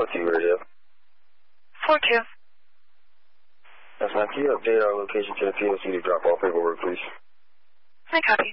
4-2 radio. 4-2. Yes, ma'am. Can you update our location to the POC to drop all paperwork, please? I copy.